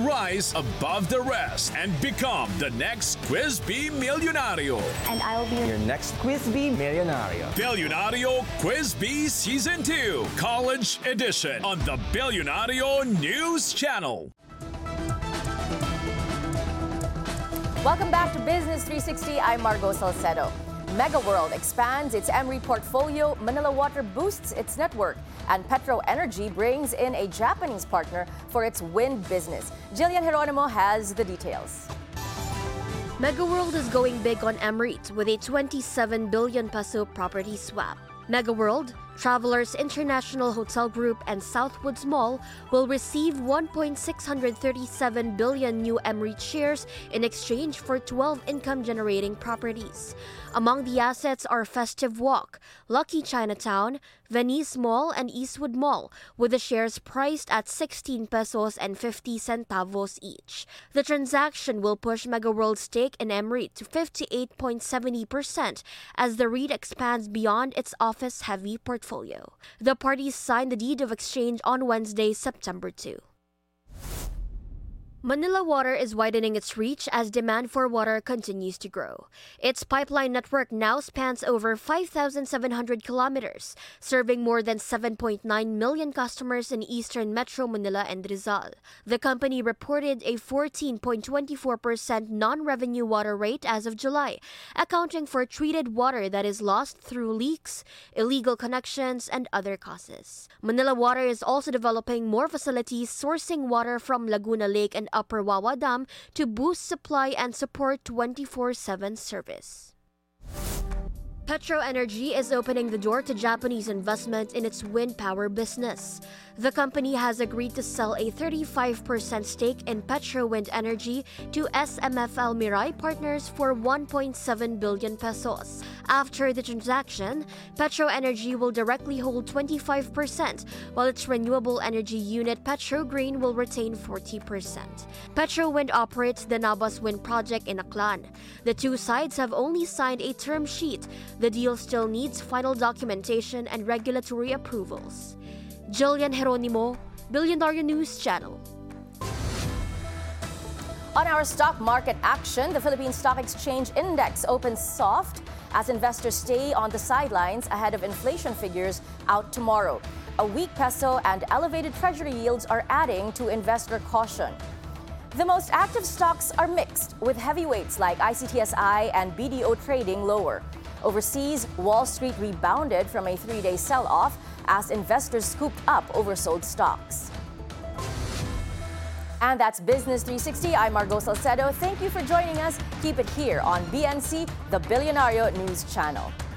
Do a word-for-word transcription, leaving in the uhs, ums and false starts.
rise above the rest and become the next Quiz Bee Millionario. And I'll be your next Quiz Bee Millionario. Billionario Quiz Bee Season two, College Edition on the Billionario News Channel. Welcome back to Business three sixty. I'm Margo Salcedo. Mega World expands its Emery portfolio, Manila Water boosts its network, and Petro Energy brings in a Japanese partner for its wind business. Jillian Geronimo has the details. Mega World is going big on Emirates with a twenty-seven billion peso property swap. Mega World, Travelers International Hotel Group, and Southwoods Mall will receive one point six three seven billion new Emirates shares in exchange for twelve income-generating properties. Among the assets are Festive Walk, Lucky Chinatown, Venice Mall, and Eastwood Mall, with the shares priced at sixteen pesos and fifty centavos each. The transaction will push Mega World's stake in Emirates to fifty-eight point seven zero percent as the REIT expands beyond its office-heavy portfolio. The parties signed the deed of exchange on Wednesday, September second. Manila Water is widening its reach as demand for water continues to grow. Its pipeline network now spans over five thousand seven hundred kilometers, serving more than seven point nine million customers in eastern Metro Manila and Rizal. The company reported a fourteen point two four percent non-revenue water rate as of July, accounting for treated water that is lost through leaks, illegal connections, and other causes. Manila Water is also developing more facilities sourcing water from Laguna Lake and Upper Wawa Dam to boost supply and support twenty-four seven service. Petro Energy is opening the door to Japanese investment in its wind power business. The company has agreed to sell a thirty-five percent stake in Petro Wind Energy to S M F L Mirai Partners for one point seven billion pesos. After the transaction, Petro Energy will directly hold twenty-five percent, while its renewable energy unit Petro Green will retain forty percent. Petro Wind operates the Nabas Wind Project in Aklan. The two sides have only signed a term sheet. The deal still needs final documentation and regulatory approvals. Jillian Geronimo, Billionario News Channel. On our stock market action, the Philippine Stock Exchange Index opens soft as investors stay on the sidelines ahead of inflation figures out tomorrow. A weak peso and elevated treasury yields are adding to investor caution. The most active stocks are mixed, with heavyweights like I C T S I and B D O trading lower. Overseas, Wall Street rebounded from a three-day sell-off as investors scooped up oversold stocks. And that's Business three sixty. I'm Margo Salcedo. Thank you for joining us. Keep it here on B N C, the Billionario News Channel.